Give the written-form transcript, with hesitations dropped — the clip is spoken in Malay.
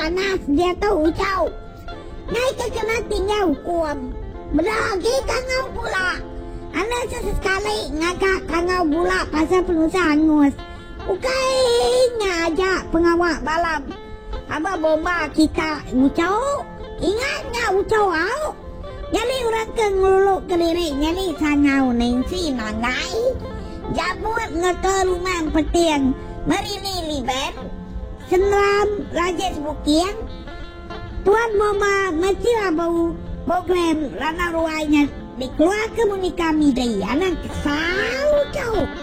panas dia tahu Ucau. Ngai kena tinggal hukum. Berlagi kangau pula. Anak sesekali ngagak kangau pula pasal penusa angus. Ukai ngajak pengawak balam. Abah bomba kita Ucau. Ingatnya Ucau au. Nyali orang kengeluluk kelirik nyali sangau nengsi nangai. Jabut ngekeruman petiang. Merini libat. Senram rajes bukian. Tuan Mama mesti bau program Rana Ruainya dikeluarkan kami dari anak kesal jauh.